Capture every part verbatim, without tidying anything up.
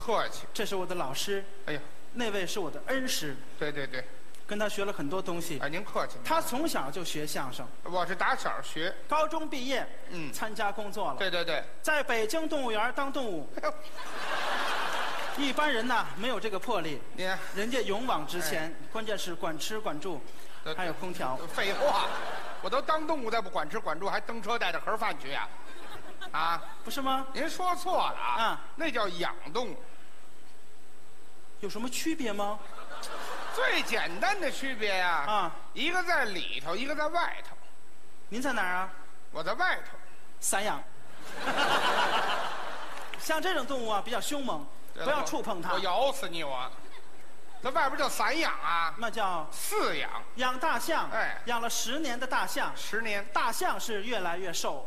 客气。 这是我的老师， 哎呀， 那位是我的恩师， 对对对， 跟他学了很多东西。 哎，您客气。 他从小就学相声， 我是打小学， 高中毕业， 嗯， 参加工作了。 对对对， 在北京动物园当动物。 哎呦， 一般人呐没有这个魄力， 您人家勇往直前，关键是管吃管住， 对还有空调。 废话，我都当动物再不管吃管住，还蹬车带着盒饭去呀？啊， 不是吗？ 您说错了啊， 啊那叫养动物。 有什么区别吗？ 最简单的区别呀， 啊， 一个在里头，一个在外头。 您在哪儿啊？ 我在外头。 散养。像这种动物啊，比较凶猛，不要触碰它。 我咬死你我！那外边叫散养啊， 那叫饲养。 养大象， 哎养了十年的大象， 十年。 大象是越来越瘦。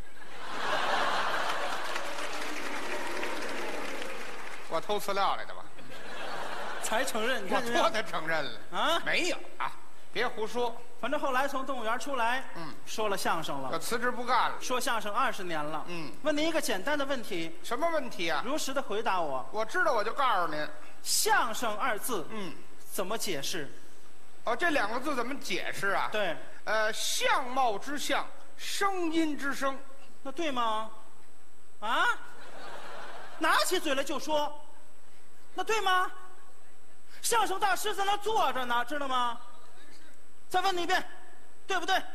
我偷饲料来的吧？ 才承认，你我看见没有多才承认了啊？ 没有啊，别胡说。 反正后来从动物园出来， 嗯， 说了相声了， 我辞职不干了。 说相声二十年了。 嗯， 问您一个简单的问题， 什么问题啊？ 如实的回答我。 我知道，我就告诉您。 相声二字， 嗯， 怎么解释？ 哦，这两个字怎么解释啊？ 对， 呃，相貌之相，声音之声。 那对吗？啊？拿起嘴来就说，那对吗？相声大师在那坐着呢，知道吗？再问你一遍，对不对？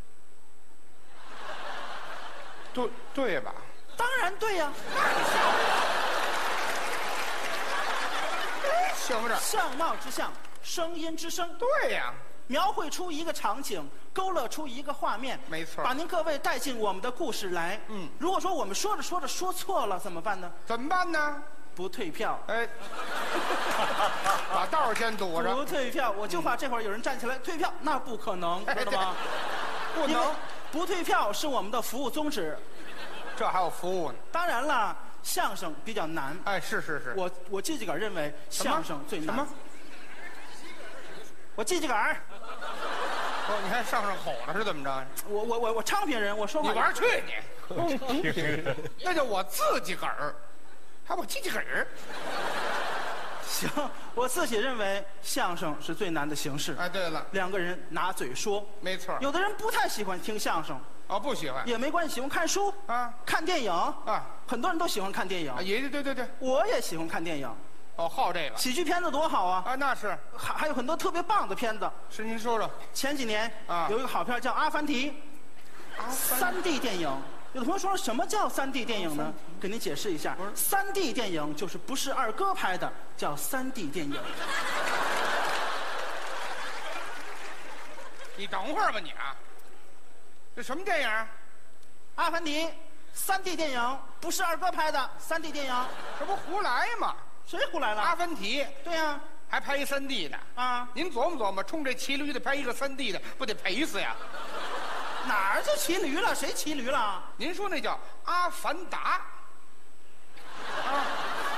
对对吧？ 当然对呀、 行不着。 相貌之相，声音之声， 对呀、 描绘出一个场景，勾勒出一个画面， 没错把您各位带进我们的故事来。 嗯， 如果说我们说着说着说错了，怎么办呢？ 怎么办呢？ 不退票。 哎，把道儿先堵着。 不退票，我就怕这会儿有人站起来退票，那不可能， 哎知道吗？ 不因为能， 不退票是我们的服务宗旨。 这还有服务呢。 当然了，相声比较难。 哎，是是是。 我我记记杆认为相声最难。 什么？ 我记记杆儿， 哦，你还上上吼了是怎么着？ 我我我我昌平人，我说话你玩儿去你！那叫我自己个儿，还我自己个儿。 行，我自己认为相声是最难的形式。 哎，对了， 两个人拿嘴说， 没错。 有的人不太喜欢听相声， 哦，不喜欢也没关系，喜欢看书啊， 看电影啊， 很多人都喜欢看电影啊，，也对对对， 我也喜欢看电影。 哦，好这个喜剧片子多好啊！ 啊，那是还还有很多特别棒的片子。 是您说说。 前几年啊有一个好片叫《阿凡提》， 啊， 三 D 电影。有的朋友说什么叫三 D 电影呢？给您解释一下，三 D 电影就是不是二哥拍的，叫三 D 电影。 你等会儿吧你啊，这什么电影？ 阿凡提，三 D 电影不是二哥拍的，三 D 电影。 这不胡来吗？ 谁胡来阿了？ 凡提对呀、 还拍一三 D 的啊， 您琢磨琢磨，冲这骑驴的拍一个三 D 的，不得赔死呀？ 哪儿就骑驴了？谁骑驴了？ 您说那叫《阿凡达》啊，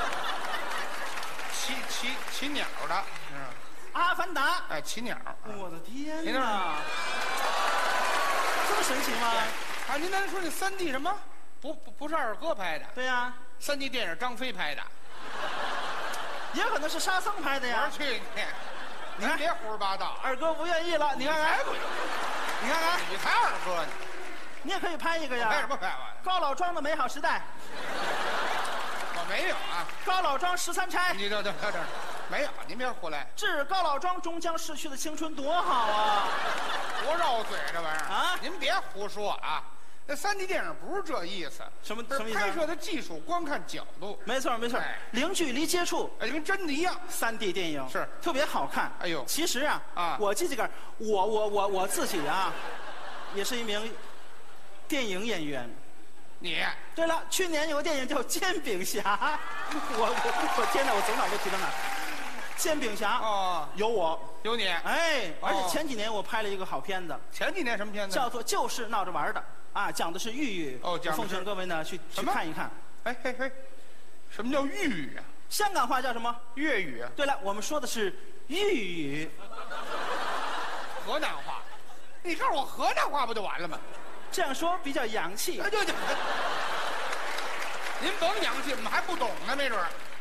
骑骑骑鸟的，是吧？ 阿凡达。 哎，骑鸟。 我的天您那哪！这么神奇吗？ 啊，您刚才说那三 D 什么？不不不是二哥拍的， 对呀、 三 D 电影张飞拍的。 也可能是沙僧拍的呀玩。去你！您别胡说八道。 二哥不愿意了，你看看，你看看， 你才二哥呢， 你也可以拍一个呀。 拍什么拍我？ 高老庄的美好时代， 我没有啊。 高老庄十三钗， 你这这这这没有，您别胡来， 致高老庄终将逝去的青春，多好啊！ 多绕嘴这玩意儿啊您别胡说啊！那三 D 电影不是这意思， 什么这什么意思啊拍摄的技术、观看角度， 没错没错哎， 零距离接触， 哎，跟真的一样。 三 D 电影是特别好看。 哎呦其实啊啊我记这个，我我我我自己啊，也是一名电影演员。 你对了，去年有个电影叫《煎饼侠》，我我我天哪，我走哪儿都提到哪儿。煎饼侠哦， 有我， 有你。 哎，而且哦前几年我拍了一个好片子， 前几年什么片子？ 叫做《就是闹着玩的》啊，讲的是玉玉。 哦讲的是奉劝各位呢去去什么看一看。 哎嘿嘿，什么叫豫语啊？ 香港话叫什么？ 粤语啊？ 对了，我们说的是豫语。 河南话？你告诉我河南话不就完了吗？ 这样说比较洋气哎。对对，您甭洋气，我们还不懂呢，没准儿。